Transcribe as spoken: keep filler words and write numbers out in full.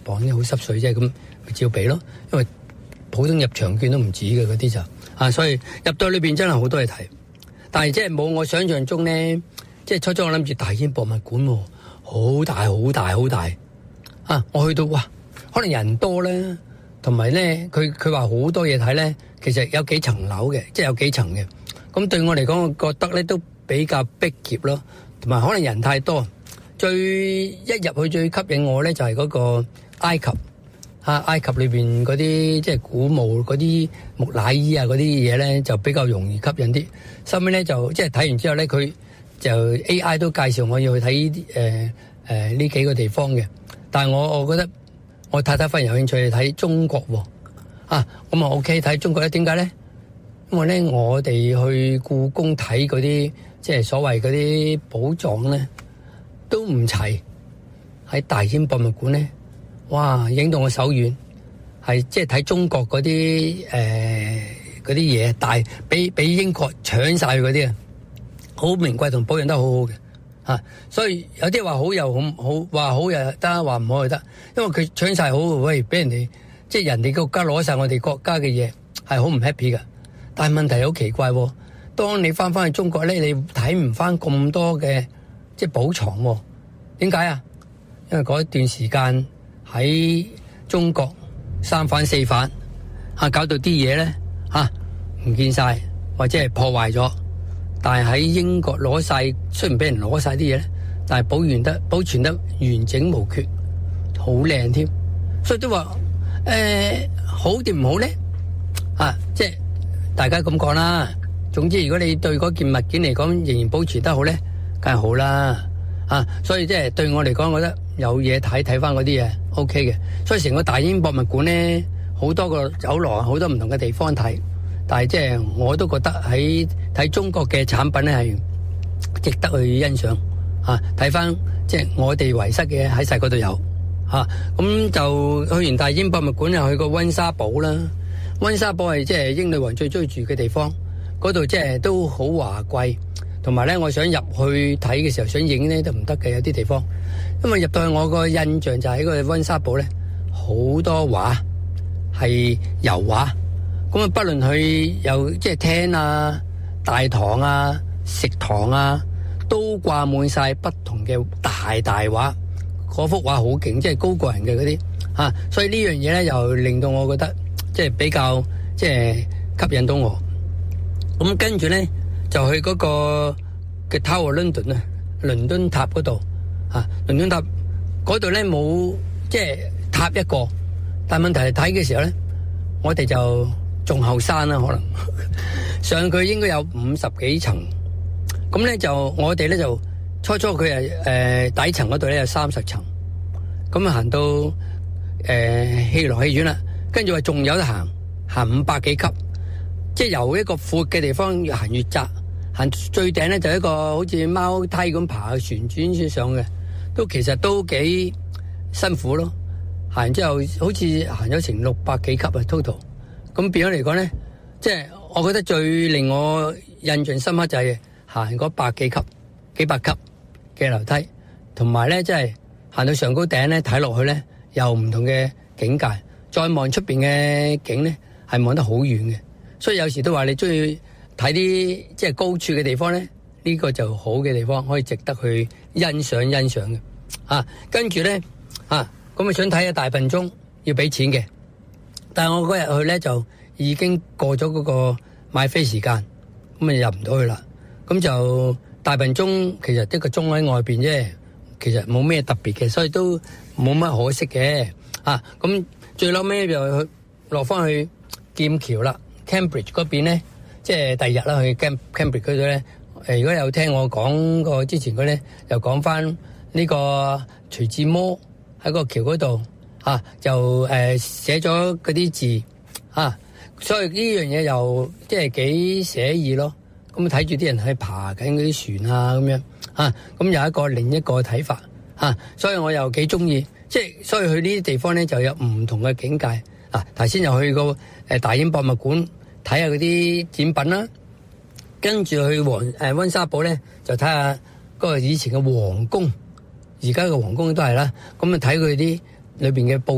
磅啲好濕碎啫，咁咪照俾咯。因為普通入場券都唔止嘅嗰啲就啊，所以入到裏邊真係好多嘢睇。但係即係冇我想象中咧，即係初初我諗住大英博物館喎，好大好大好大啊！我去到哇，可能人多咧，同埋咧佢佢話好多嘢睇咧，其實有幾層樓嘅，即係有幾層嘅。咁對我嚟講，我覺得咧都比較逼仄咯，同埋可能人太多。最一入去最吸引我咧就係嗰個埃及啊，埃及裏邊嗰啲即係古墓嗰啲木乃伊啊嗰啲嘢咧就比較容易吸引啲。收尾咧就即係睇完之後咧，佢就 A I 都介紹我要去睇呢啲誒誒呢幾個地方嘅。但係我我覺得我太太反而有興趣去睇中國喎啊，咁啊 OK 睇中國咧，點解咧？因為咧我哋去故宮睇嗰啲即係所謂嗰啲寶藏咧。都唔齊，喺大英博物館咧，哇！影到我手軟，係即係睇中國嗰啲誒嗰啲嘢，大俾俾英國搶晒嗰啲啊，好名貴同保養得好好嘅嚇，所以有啲話好又好好，話好又得，話唔好又得，因為佢搶晒好，喂，俾人哋即係人哋國家攞晒我哋國家嘅嘢，係好唔 happy 噶。但係問題好奇怪喎，當你翻翻去中國咧，你睇唔翻咁多嘅。即係寶藏喎，點解啊？因為嗰一段時間喺中國三反四反，嚇搞到啲嘢咧嚇唔見晒，或者係破壞咗。但係喺英國攞晒，雖然俾人攞晒啲嘢咧，但係保存得保存得完整無缺，好靚添。所以都話誒好定唔好咧？啊，即係大家咁講啦。總之，如果你對嗰件物件嚟講仍然保存得好咧，梗係好啦，啊！所以即係對我嚟講，我覺得有嘢睇睇翻嗰啲嘢 O K 嘅。所以成個大英博物館咧，好多個走廊，好多唔同嘅地方睇。但係即係我都覺得喺睇中國嘅產品咧係值得去欣賞。啊，睇翻即係我哋遺失嘅喺細嗰度有。啊，咁就去完大英博物館又去過溫莎堡啦。溫莎堡係即係英女王最中意住嘅地方，嗰度即係都好華貴。同埋咧，我想入去睇嘅時候，想影咧都唔得嘅，有啲地方，因為入到去我個印象就喺個溫莎堡咧，好多畫係油畫，咁啊，不論佢有即係廳啊、大堂啊、食堂啊，都掛滿晒不同嘅大大畫，嗰幅畫好勁，即係高過人嘅嗰啲嚇，所以呢樣嘢咧又令到我覺得即係比較即係吸引到我，咁跟住咧。就去嗰個嘅 Tower London 啊，倫敦塔嗰度啊，倫敦塔嗰度咧冇即係塔一個，但係問題係睇嘅時候咧，我哋就仲後生啦，可能上去應該有五十幾層，咁咧就我哋咧就初初佢係誒底層嗰度咧有三十層，咁啊行到誒戲來戲院啦，跟住話仲有得行，行五百幾級，即係由一個闊嘅地方越行越窄。行最頂咧就一個好似貓梯咁爬去旋轉先上嘅，都其實都幾辛苦咯。行完之後好似行咗成六百幾級啊 total。咁變咗嚟講咧，即係我覺得最令我印象深刻就係行嗰百幾級、幾百級嘅樓梯，同埋咧即係行到上高頂咧睇落去咧又唔同嘅境界，再望出邊嘅景咧係望得好遠嘅，所以有時都話你中意睇啲即係高處嘅地方咧，呢個就好嘅地方，可以值得去欣賞欣賞嘅。啊，跟住咧啊，咁啊想睇下大笨鐘要俾錢嘅，但係我嗰日去咧就已經過咗嗰個買飛時間，咁啊入唔到去啦。咁就大笨鐘其實一個鐘喺外邊啫，其實冇咩特別嘅，所以都冇乜可惜嘅。啊，咁最嬲尾就去落翻去劍橋啦 ，Cambridge 嗰邊咧。即係第二日啦，去 Cambridge 嗰度咧。誒，如果有聽我講過之前嗰咧，又講翻呢個徐志摩喺個橋嗰度啊，就誒寫咗嗰啲字啊，所以呢樣嘢又即係幾寫意咯。咁睇住啲人去爬緊嗰啲船啊，咁樣啊，咁有一個另一個睇法啊，所以我又幾中意。即係所以去呢啲地方咧，就有唔同嘅境界。嗱，頭先又去過誒大英博物館。睇下嗰啲展品啦，跟住去黃誒溫莎堡咧，就睇下嗰個以前嘅皇宮，而家嘅皇宮都係啦，咁啊睇佢啲裏邊嘅布。